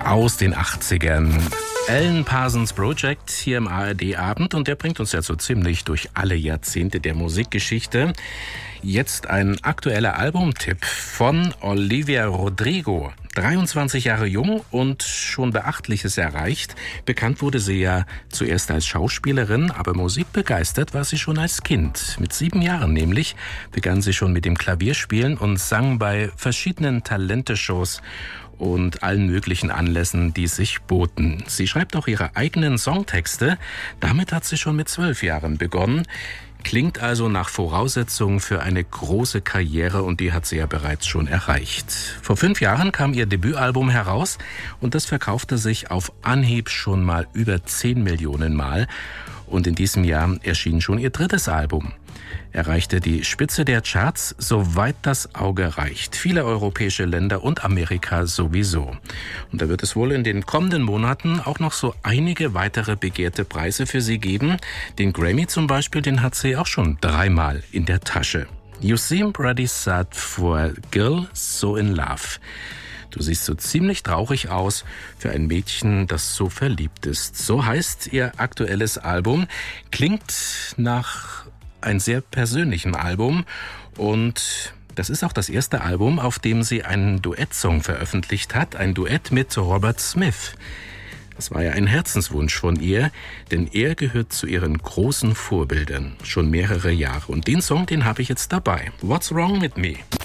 aus den 80ern. Alan Parsons Project hier im ARD-Abend und der bringt uns ja so ziemlich durch alle Jahrzehnte der Musikgeschichte. Jetzt ein aktueller Albumtipp von Olivia Rodrigo. 23 Jahre jung und schon Beachtliches erreicht. Bekannt wurde sie ja zuerst als Schauspielerin, aber musikbegeistert war sie schon als Kind. Mit 7 Jahren nämlich begann sie schon mit dem Klavierspielen und sang bei verschiedenen Talenteshows und allen möglichen Anlässen, die sich boten. Sie schreibt auch ihre eigenen Songtexte. Damit hat sie schon mit 12 Jahren begonnen. Klingt also nach Voraussetzungen für eine große Karriere und die hat sie ja bereits schon erreicht. Vor 5 Jahren kam ihr Debütalbum heraus und das verkaufte sich auf Anhieb schon mal über 10 Millionen Mal. Und in diesem Jahr erschien schon ihr 3. Album. Erreichte die Spitze der Charts, soweit das Auge reicht. Viele europäische Länder und Amerika sowieso. Und da wird es wohl in den kommenden Monaten auch noch so einige weitere begehrte Preise für sie geben. Den Grammy zum Beispiel, den hat sie auch schon 3-mal in der Tasche. You seem pretty sad for a girl so in love. Du siehst so ziemlich traurig aus für ein Mädchen, das so verliebt ist. So heißt ihr aktuelles Album. Klingt nach ein sehr persönlichen Album und das ist auch das erste Album, auf dem sie einen Duettsong veröffentlicht hat, ein Duett mit Robert Smith. Das war ja ein Herzenswunsch von ihr, denn er gehört zu ihren großen Vorbildern schon mehrere Jahre. Und den Song, den habe ich jetzt dabei. What's Wrong with Me?